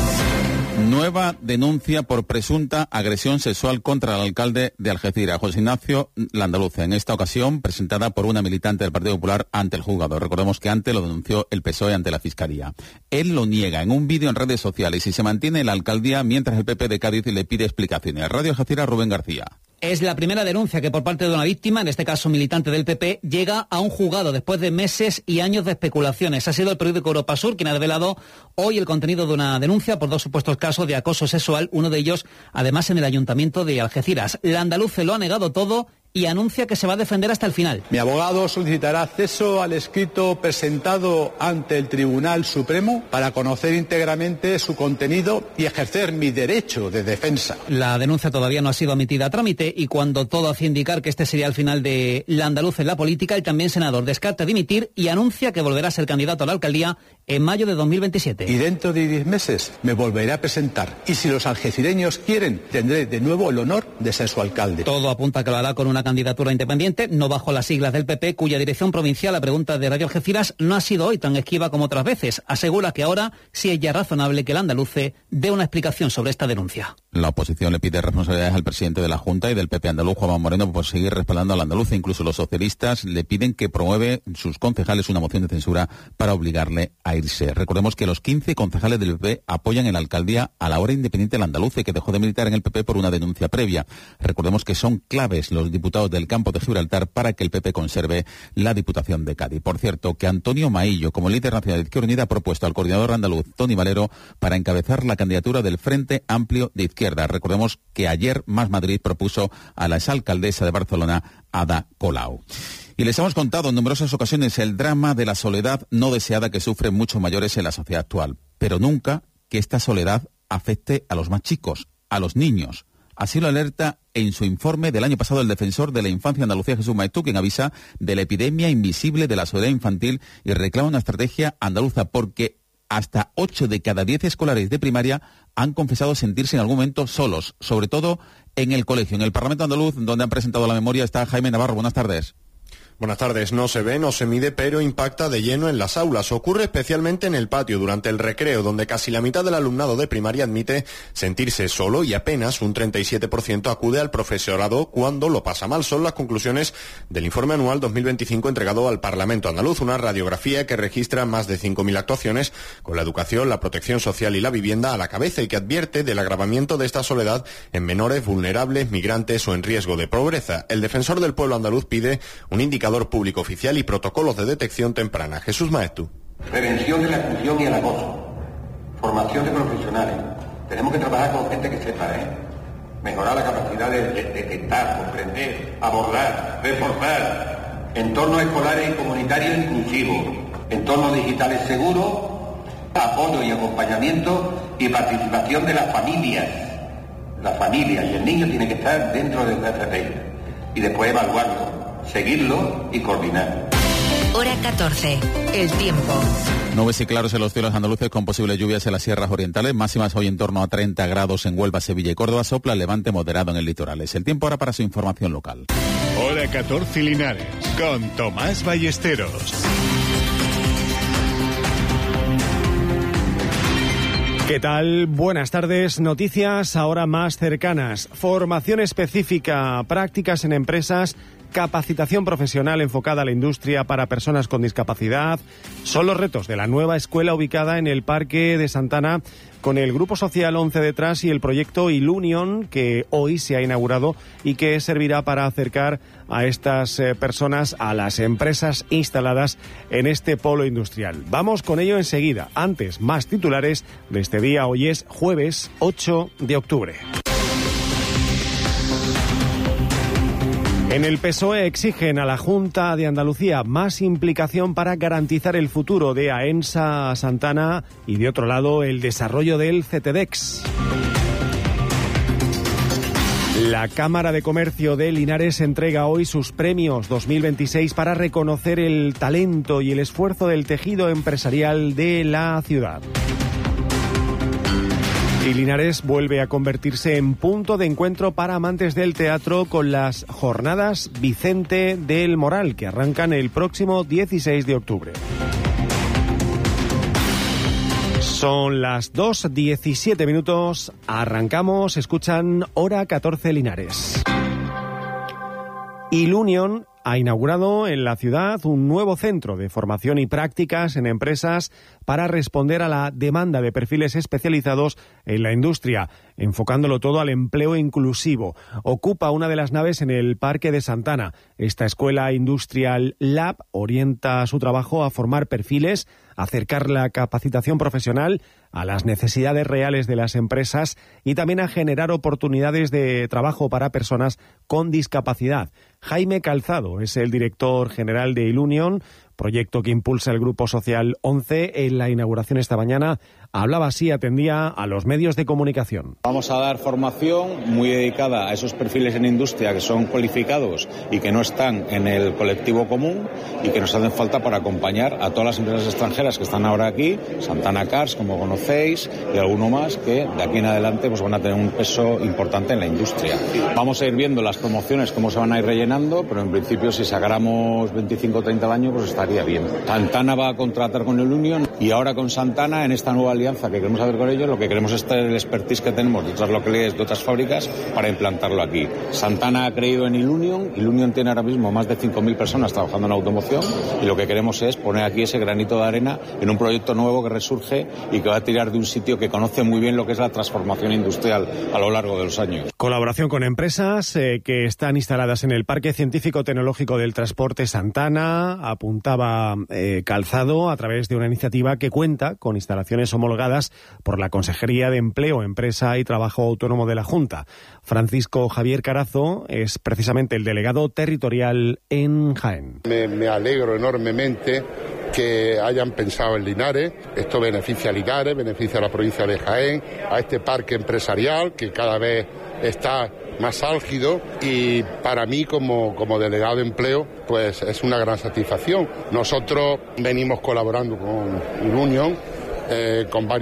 Nueva denuncia por presunta agresión sexual contra el alcalde de Algeciras, José Ignacio Landaluce. En esta ocasión presentada por una militante del Partido Popular ante el juzgado. Recordemos que antes lo denunció el P S O E ante la Fiscalía. Él lo niega en un vídeo en redes sociales y se mantiene en la alcaldía mientras el P P de Cádiz le pide explicaciones. Radio Algeciras, Rubén García. Es la primera denuncia que por parte de una víctima, en este caso militante del P P, llega a un juzgado después de meses y años de especulaciones. Ha sido el periódico Europa Sur quien ha revelado hoy el contenido de una denuncia por dos supuestos casos de acoso sexual, uno de ellos además en el Ayuntamiento de Algeciras. Landaluce lo ha negado todo y anuncia que se va a defender hasta el final. Mi abogado solicitará acceso al escrito presentado ante el Tribunal Supremo para conocer íntegramente su contenido y ejercer mi derecho de defensa. La denuncia todavía no ha sido admitida a trámite y cuando todo hacía indicar que este sería el final de Landaluce en la política, el también senador descarta dimitir y anuncia que volverá a ser candidato a la alcaldía en mayo de dos mil veintisiete. Y dentro de diez meses me volveré a presentar. Y si los algecireños quieren, tendré de nuevo el honor de ser su alcalde. Todo apunta a que lo hará con una candidatura independiente, no bajo las siglas del P P, cuya dirección provincial, a pregunta de Radio Algeciras, no ha sido hoy tan esquiva como otras veces. Asegura que ahora sí es ya razonable que el andaluce dé una explicación sobre esta denuncia. La oposición le pide responsabilidades al presidente de la Junta y del P P andaluz, Juan Moreno, por seguir respaldando al andaluce. Incluso los socialistas le piden que promueve sus concejales una moción de censura para obligarle a irse. Recordemos que los quince concejales del P P apoyan en la alcaldía a la hora independiente del andaluce, que dejó de militar en el P P por una denuncia previa. Recordemos que son claves los diputados del campo de Gibraltar para que el P P conserve la Diputación de Cádiz. Por cierto, que Antonio Maillo, como líder nacional de Izquierda Unida, ha propuesto al coordinador andaluz, Tony Valero, para encabezar la candidatura del Frente Amplio de Izquierda. Recordemos que ayer Más Madrid propuso a la exalcaldesa de Barcelona, Ada Colau. Y les hemos contado en numerosas ocasiones el drama de la soledad no deseada que sufren muchos mayores en la sociedad actual, pero nunca que esta soledad afecte a los más chicos, a los niños. Así lo alerta en su informe del año pasado el defensor de la infancia Andalucía, Jesús Maestú, quien avisa de la epidemia invisible de la soledad infantil y reclama una estrategia andaluza porque hasta ocho de cada diez escolares de primaria han confesado sentirse en algún momento solos, sobre todo en el colegio. En el Parlamento andaluz, donde han presentado la memoria, está Jaime Navarro. Buenas tardes. Buenas tardes. No se ve, no se mide, pero impacta de lleno en las aulas. Ocurre especialmente en el patio durante el recreo, donde casi la mitad del alumnado de primaria admite sentirse solo y apenas un treinta y siete por ciento acude al profesorado cuando lo pasa mal. Son las conclusiones del informe anual dos mil veinticinco entregado al Parlamento andaluz, una radiografía que registra más de cinco mil actuaciones con la educación, la protección social y la vivienda a la cabeza y que advierte del agravamiento de esta soledad en menores vulnerables, migrantes o en riesgo de pobreza. El defensor del pueblo andaluz pide un indicador público oficial y protocolos de detección temprana. Jesús Maestu. Prevención de la exclusión y el acoso. Formación de profesionales. Tenemos que trabajar con gente que sepa, ¿eh? Mejorar la capacidad de, de detectar, comprender, abordar, reforzar. Entornos escolares y comunitarios inclusivos. Entornos digitales seguros. Apoyo y acompañamiento y participación de las familias. Las familias y el niño tienen que estar dentro de la estrategia. Y después evaluarlo, seguirlo y coordinar. Hora catorce. El tiempo. Nubes y claros en los cielos andaluces con posibles lluvias en las sierras orientales, máximas hoy en torno a treinta grados en Huelva, Sevilla y Córdoba, sopla levante moderado en el litoral. Es el tiempo ahora para su información local. Hora catorce Linares, con Tomás Ballesteros. ¿Qué tal? Buenas tardes. Noticias ahora más cercanas. Formación específica, prácticas en empresas, capacitación profesional enfocada a la industria para personas con discapacidad. Son los retos de la nueva escuela ubicada en el Parque de Santana, con el Grupo Social once detrás y el proyecto Ilunion, que hoy se ha inaugurado y que servirá para acercar a estas eh, personas a las empresas instaladas en este polo industrial. Vamos con ello enseguida. Antes, más titulares de este día. Hoy es jueves ocho de octubre. En el P S O E exigen a la Junta de Andalucía más implicación para garantizar el futuro de AENSA Santana y, de otro lado, el desarrollo del CETEDEX. La Cámara de Comercio de Linares entrega hoy sus premios dos mil veintiséis para reconocer el talento y el esfuerzo del tejido empresarial de la ciudad. Y Linares vuelve a convertirse en punto de encuentro para amantes del teatro con las Jornadas Vicente del Moral, que arrancan el próximo dieciséis de octubre. Son las dos diecisiete minutos, arrancamos, escuchan Hora catorce Linares. Ilunion ha inaugurado en la ciudad un nuevo centro de formación y prácticas en empresas para responder a la demanda de perfiles especializados en la industria, enfocándolo todo al empleo inclusivo. Ocupa una de las naves en el Parque de Santana. Esta escuela Industrial Lab orienta su trabajo a formar perfiles, acercar la capacitación profesional a las necesidades reales de las empresas y también a generar oportunidades de trabajo para personas con discapacidad. Jaime Calzado es el director general de Ilunion, proyecto que impulsa el Grupo Social once. En la inauguración esta mañana hablaba así, atendía a los medios de comunicación. Vamos a dar formación muy dedicada a esos perfiles en industria que son cualificados y que no están en el colectivo común y que nos hacen falta para acompañar a todas las empresas extranjeras que están ahora aquí, Santana Cars, como conocéis, y alguno más que de aquí en adelante pues van a tener un peso importante en la industria. Vamos a ir viendo las promociones cómo se van a ir rellenando, pero en principio si sacáramos veinticinco o treinta al año pues estaría bien. Santana va a contratar con el Union y ahora con Santana, en esta nueva alianza que queremos hacer con ellos, lo que queremos es tener el expertise que tenemos de otras localidades, de otras fábricas, para implantarlo aquí. Santana ha creído en Ilunion. Ilunion tiene ahora mismo más de cinco mil personas trabajando en automoción y lo que queremos es poner aquí ese granito de arena en un proyecto nuevo que resurge y que va a tirar de un sitio que conoce muy bien lo que es la transformación industrial a lo largo de los años. Colaboración con empresas eh, que están instaladas en el Parque Científico Tecnológico del Transporte Santana, apuntaba eh, Calzado, a través de una iniciativa que cuenta con instalaciones homologadas por la Consejería de Empleo, Empresa y Trabajo Autónomo de la Junta. Francisco Javier Carazo es precisamente el delegado territorial en Jaén. Me, me alegro enormemente que hayan pensado en Linares. Esto beneficia a Linares, beneficia a la provincia de Jaén, a este parque empresarial que cada vez está más álgido, y para mí como, como delegado de empleo pues es una gran satisfacción. Nosotros venimos colaborando con Ilunion, eh, con varios